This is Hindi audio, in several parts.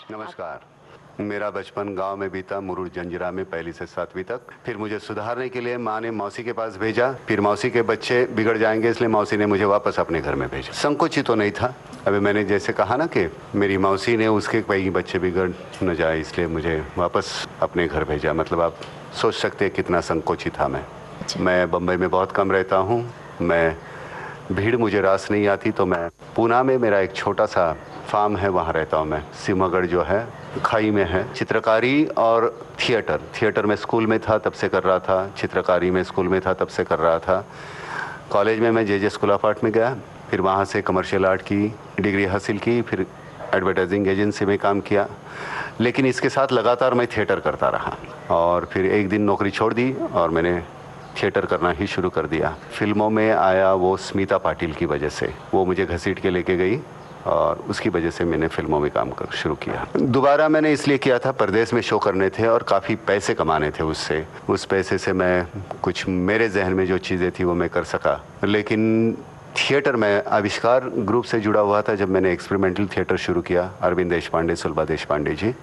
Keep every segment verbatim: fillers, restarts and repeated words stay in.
नमस्कार। मेरा बचपन गांव में बीता, मुरुड़ जंजीरा में पहली से सातवीं तक। फिर मुझे सुधारने के लिए माँ ने मौसी के पास भेजा। फिर मौसी के बच्चे बिगड़ जाएंगे इसलिए मौसी ने मुझे वापस अपने घर में भेजा। संकोची तो नहीं था। अभी मैंने जैसे कहा ना कि मेरी मौसी ने उसके कई बच्चे बिगड़ न जाए इसलिए मुझे वापस अपने घर भेजा। मतलब आप सोच सकते हैं कितना संकोची था मैं। अच्छा। मैं बम्बई में बहुत कम रहता हूँ। मैं भीड़ मुझे रास नहीं आती, तो मैं पूना में मेरा एक छोटा सा फार्म है, वहाँ रहता हूँ मैं। सिमगढ़ जो है खाई में है। चित्रकारी और थिएटर थिएटर में स्कूल में था तब से कर रहा था, चित्रकारी में स्कूल में था तब से कर रहा था। कॉलेज में मैं जे जे स्कूल ऑफ आर्ट में गया, फिर वहाँ से कमर्शियल आर्ट की डिग्री हासिल की, फिर एडवर्टाइजिंग एजेंसी में काम किया। लेकिन इसके साथ लगातार मैं थिएटर करता रहा और फिर एक दिन नौकरी छोड़ दी और मैंने थिएटर करना ही शुरू कर दिया। फिल्मों में आया वो स्मिता पाटिल की वजह से। वो मुझे घसीट के लेके गई और उसकी वजह से मैंने फिल्मों में काम कर शुरू किया। दोबारा मैंने इसलिए किया था, परदेश में शो करने थे और काफ़ी पैसे कमाने थे उससे। उस पैसे से मैं कुछ, मेरे जहन में जो चीज़ें थी वो मैं कर सका। लेकिन थिएटर में आविष्कार ग्रुप से जुड़ा हुआ था जब मैंने एक्सपेरिमेंटल थिएटर शुरू किया, अरविंद देश पांडे, सुलभा देश पांडे जी।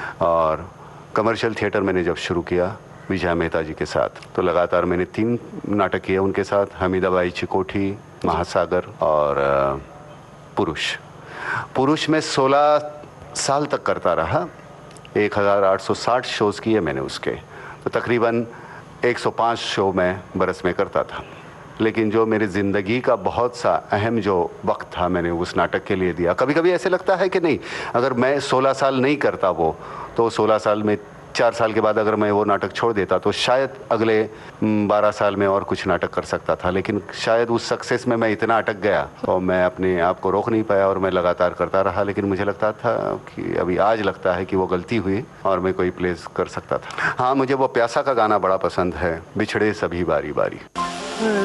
और कमर्शियल थिएटर मैंने जब शुरू किया विजय मेहता जी के साथ, तो लगातार मैंने तीन नाटक किए उनके साथ, हमीदाबाई चिकोठी, महासागर और पुरुष। पुरुष में सोलह साल तक करता रहा। एक हज़ार आठ सौ साठ शोज़ किए मैंने उसके, तो तकरीबन एक सौ पाँच शो मैं बरस में करता था। लेकिन जो मेरी ज़िंदगी का बहुत सा अहम जो वक्त था मैंने उस नाटक के लिए दिया। कभी कभी ऐसे लगता है कि नहीं, अगर मैं सोलह साल नहीं करता वो, तो सोलह साल में चार साल के बाद अगर मैं वो नाटक छोड़ देता तो शायद अगले बारह साल में और कुछ नाटक कर सकता था। लेकिन शायद उस सक्सेस में मैं इतना अटक गया और मैं अपने आप को रोक नहीं पाया और मैं लगातार करता रहा। लेकिन मुझे लगता था कि अभी आज लगता है कि वो गलती हुई और मैं कोई प्लेस कर सकता था। हाँ, मुझे वो प्यासा का गाना बड़ा पसंद है, बिछड़े सभी बारी बारी।